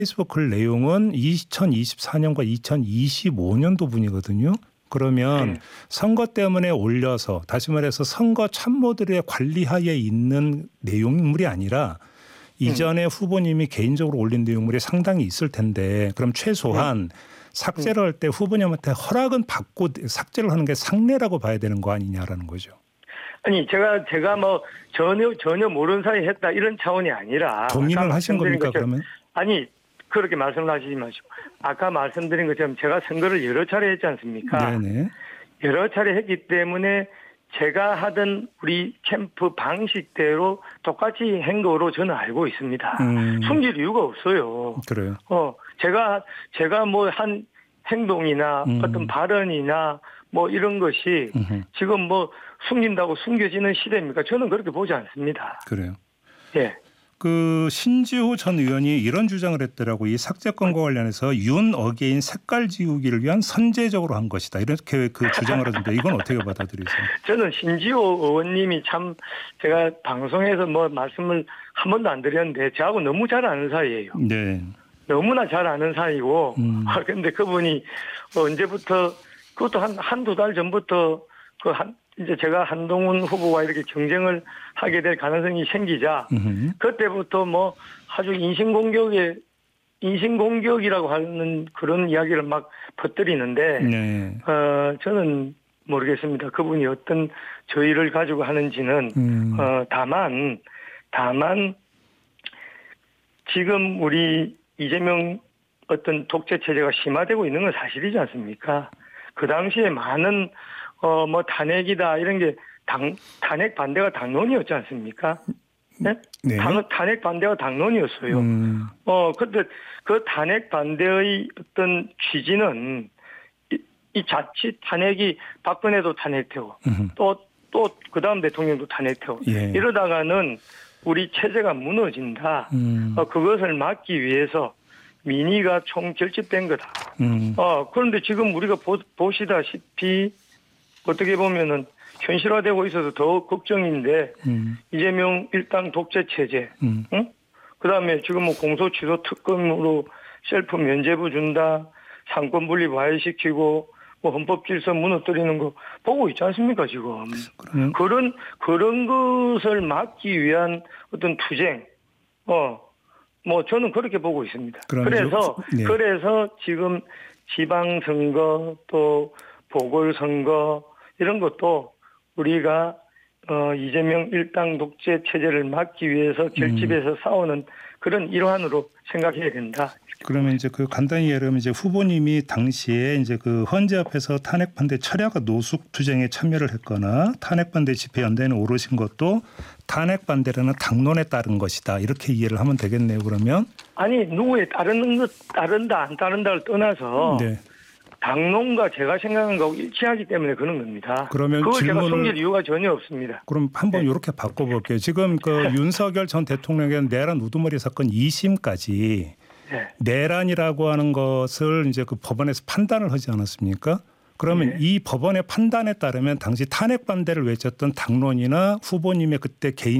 페이스북 글 내용은 2024년과 2025년도 분이거든요. 그러면 선거 때문에 올려서 다시 말해서 선거 참모들의 관리하에 있는 내용물이 아니라 이전에 후보님이 개인적으로 올린 내용물이 상당히 있을 텐데 그럼 최소한 삭제를 할 때 후보님한테 허락은 받고 삭제를 하는 게 상례라고 봐야 되는 거 아니냐라는 거죠. 아니 제가 뭐 전혀 모르는 사이에 했다 이런 차원이 아니라 동의를 하신 겁니까 그러면? 아니 그렇게 말씀하시지 마시고 아까 말씀드린 것처럼 제가 선거를 여러 차례 했지 않습니까? 네네. 여러 차례 했기 때문에 제가 하던 우리 캠프 방식대로 똑같이 한 거로 저는 알고 있습니다. 숨길 이유가 없어요. 그래요. 제가 뭐 한 행동이나 어떤 발언이나 뭐 이런 것이 지금 뭐 숨긴다고 숨겨지는 시대입니까? 저는 그렇게 보지 않습니다. 그래요. 예. 그 신지호 전 의원이 이런 주장을 했더라고. 이 삭제건과 관련해서 윤 어게인 색깔 지우기를 위한 선제적으로 한 것이다. 이렇게 그 주장을 하던데 이건 어떻게 받아들이세요? 저는 신지호 의원님이 참 제가 방송에서 뭐 말씀을 한 번도 안 드렸는데 저하고 너무 잘 아는 사이예요. 네. 너무나 잘 아는 사이고 그런데 그분이 언제부터 그것도 한두 달 전부터 이제 제가 한동훈 후보와 이렇게 경쟁을 하게 될 가능성이 생기자 그때부터 뭐 아주 인신공격이라고 하는 그런 이야기를 막 퍼뜨리는데 네. 저는 모르겠습니다. 그분이 어떤 저희를 가지고 하는지는 다만 지금 우리 이재명 어떤 독재 체제가 심화되고 있는 건 사실이지 않습니까? 그 당시에 많은 뭐 탄핵이다 이런 게 탄핵 반대가 당론이었지 않습니까? 네? 네. 탄핵 반대가 당론이었어요. 근데 그 탄핵 반대의 어떤 취지는 이 자칫 탄핵이 박근혜도 탄핵되고 또 그 다음 대통령도 탄핵되고 이러다가는 우리 체제가 무너진다. 그것을 막기 위해서 민의가 총결집된 거다. 그런데 지금 우리가 보시다시피 어떻게 보면은 현실화되고 있어서 더 걱정인데 이재명 일당 독재 체제, 그다음에 지금 뭐 공소취소 특검으로 셀프 면죄부 준다, 상권 분립 와해시키고 뭐 헌법 질서 무너뜨리는 거 보고 있지 않습니까 지금? 그런 것을 막기 위한 어떤 투쟁, 뭐 저는 그렇게 보고 있습니다. 그래서 지금 지방선거 또 보궐선거 이런 것도 우리가 이재명 일당 독재 체제를 막기 위해서 결집해서 싸우는 그런 일환으로 생각해야 된다. 그러면 이제 그 간단히 예를 들면 이제 후보님이 당시에 이제 그 헌재 앞에서 탄핵 반대 철야가 노숙 투쟁에 참여를 했거나 탄핵 반대 집회 연대에는 오르신 것도 탄핵 반대라는 당론에 따른 것이다. 이렇게 이해를 하면 되겠네요. 그러면 아니 누구에 따른다 안 따른다를 떠나서 네. 당론과 제가 생각한 거하고 일치하기 때문에 그런 겁니다. 그러면 그걸 제가 숨길 이유가 전혀 없습니다. 그럼 한번 이렇게 바꿔볼게요. 지금 그 윤석열 전 대통령의 내란 우두머리 사건 2심까지 내란이라고 하는 것을 이제 그 법원에서 판단을 하지 않았습니까? 그러면 이 법원의 판단에 따르면 당시 탄핵 반대를 외쳤던 당론이나 후보님의 그때 개인